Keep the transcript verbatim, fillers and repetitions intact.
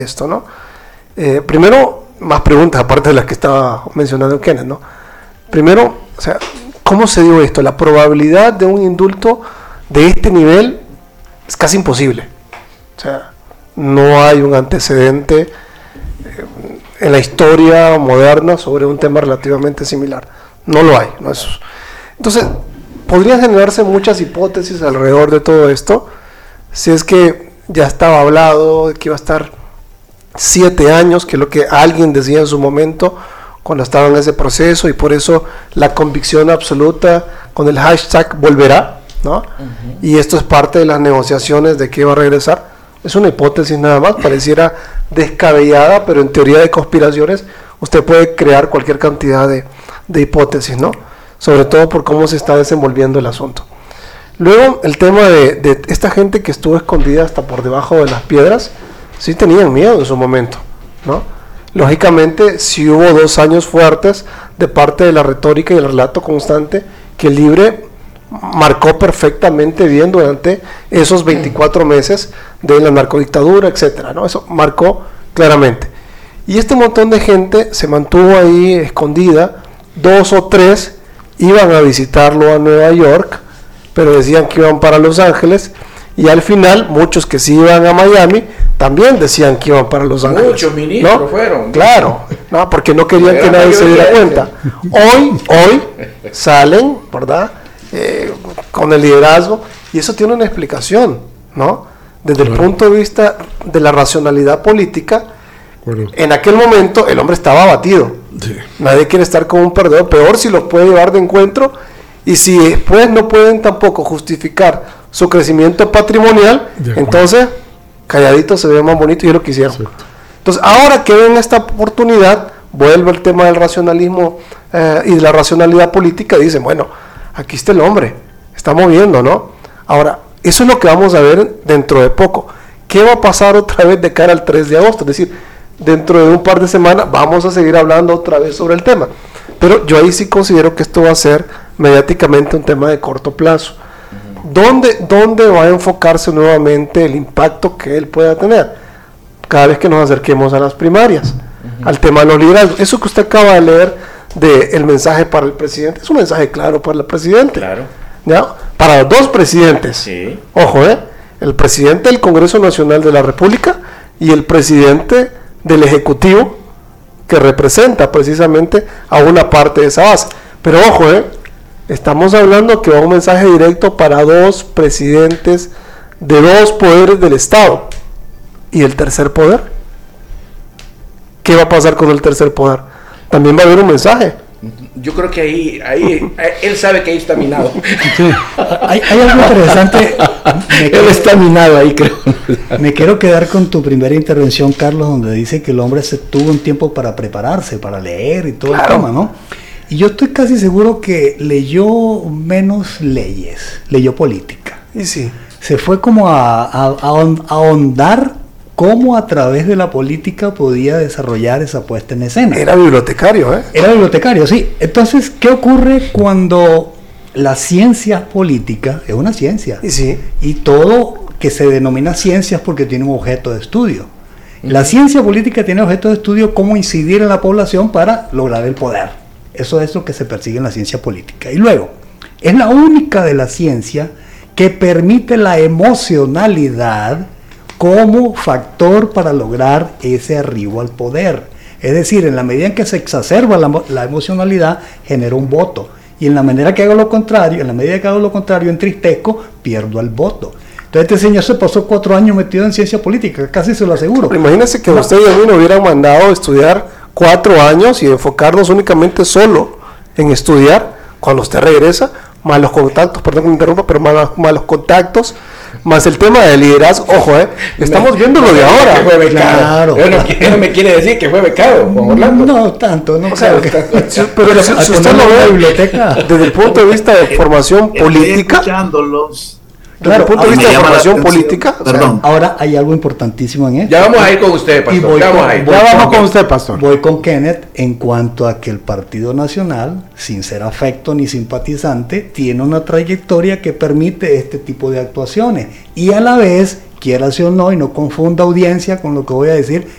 esto, ¿no? Eh, primero, más preguntas aparte de las que estaba mencionando Kenneth, ¿no? Primero, o sea, ¿cómo se dio esto? La probabilidad de un indulto de este nivel es casi imposible. O sea, no hay un antecedente eh, en la historia moderna sobre un tema relativamente similar. No lo hay, ¿no? Eso. Entonces, podrían generarse muchas hipótesis alrededor de todo esto, si es que ya estaba hablado de que iba a estar siete años, que es lo que alguien decía en su momento cuando estaba en ese proceso, y por eso la convicción absoluta con el hashtag volverá, ¿no? Uh-huh. Y esto es parte de las negociaciones de que iba a regresar. Es una hipótesis nada más, pareciera descabellada, pero en teoría de conspiraciones usted puede crear cualquier cantidad de, de hipótesis, ¿no? Sobre todo por cómo se está desenvolviendo el asunto. Luego, el tema de, de esta gente que estuvo escondida hasta por debajo de las piedras, sí tenían miedo en su momento, ¿no? Lógicamente, sí hubo dos años fuertes de parte de la retórica y el relato constante que el Libre marcó perfectamente bien durante esos veinticuatro meses de la narcodictadura, etcétera, ¿no? Eso marcó claramente. Y este montón de gente se mantuvo ahí escondida, dos o tres iban a visitarlo a Nueva York, pero decían que iban para Los Ángeles, y al final muchos que sí iban a Miami también decían que iban para Los Ángeles. Muchos ministros, ¿no? Fueron. Claro, no, porque no querían que nadie se diera cuenta. Hoy, hoy salen, ¿verdad? Eh, con el liderazgo, y eso tiene una explicación, ¿no? Desde el punto de vista de la racionalidad política, bueno, en aquel momento el hombre estaba abatido. Sí. Nadie quiere estar con un perdedor, peor si los puede llevar de encuentro, y si después no pueden tampoco justificar su crecimiento patrimonial, entonces calladito se ve más bonito, y es lo que hicieron. Exacto. Entonces, ahora que ven esta oportunidad, vuelve el tema del racionalismo eh, y de la racionalidad política, y dicen, bueno, aquí está el hombre, está moviendo, ¿no? Ahora, eso es lo que vamos a ver dentro de poco. ¿Qué va a pasar otra vez de cara al tres de agosto? Es decir, dentro de un par de semanas vamos a seguir hablando otra vez sobre el tema. Pero yo ahí sí considero que esto va a ser mediáticamente un tema de corto plazo. ¿Dónde, ¿Dónde va a enfocarse nuevamente el impacto que él pueda tener? Cada vez que nos acerquemos a las primarias, uh-huh. al tema de los liderazgos. Eso que usted acaba de leer del mensaje para el presidente, es un mensaje claro para el presidente. Claro. ¿Ya? Para los dos presidentes. Sí. Ojo, ¿eh? El presidente del Congreso Nacional de la República y el presidente del Ejecutivo, que representa precisamente a una parte de esa base. Pero ojo, ¿eh? Estamos hablando que va un mensaje directo para dos presidentes de dos poderes del Estado. ¿Y el tercer poder? ¿Qué va a pasar con el tercer poder? También va a haber un mensaje. Yo creo que ahí, ahí él sabe que ahí está minado. Sí. Hay, hay algo interesante. Me él está minado ahí, creo. Me quiero quedar con tu primera intervención, Carlos, donde dice que el hombre se tuvo un tiempo para prepararse, para leer y todo claro. el tema, ¿no? Y yo estoy casi seguro que leyó menos leyes, leyó política. Y sí. Se fue como a, a, a ahondar cómo a través de la política podía desarrollar esa puesta en escena. Era bibliotecario, ¿eh? Era bibliotecario, sí. Entonces, ¿qué ocurre cuando la ciencia política es una ciencia? Y sí. Y todo que se denomina ciencia es porque tiene un objeto de estudio. La ciencia política tiene objeto de estudio cómo incidir en la población para lograr el poder. Eso es lo que se persigue en la ciencia política. Y luego, es la única de la ciencia que permite la emocionalidad como factor para lograr ese arribo al poder. Es decir, en la medida en que se exacerba la, la emocionalidad, genera un voto. Y en la manera que hago lo contrario, en la medida que hago lo contrario, entristezco, pierdo el voto. Entonces este señor se pasó cuatro años metido en ciencia política, casi se lo aseguro. Pero imagínese que no. usted y a mí nos hubieran mandado a estudiar cuatro años y enfocarnos únicamente solo en estudiar. Cuando usted regresa, más los contactos, perdón que me interrumpa, pero más, más los contactos, más el tema de liderazgo. Ojo, eh, estamos viendo lo de ahora. Que fue becado. Claro. Eso no, eso no me quiere decir que fue becado, Juan Orlando. No tanto, no. O sea, que... pero si, si usted lo ve biblioteca desde el punto de vista de formación política, escuchándolos. Claro, desde el punto de vista de formación política, perdón. O sea, ahora hay algo importantísimo en esto. Ya vamos a ir con usted, pastor. Y voy ya con, vamos, a ir. voy ya vamos con, con usted, pastor. Voy con Kenneth en cuanto a que el Partido Nacional, sin ser afecto ni simpatizante, tiene una trayectoria que permite este tipo de actuaciones. Y a la vez, quiera o no, y no confunda audiencia con lo que voy a decir,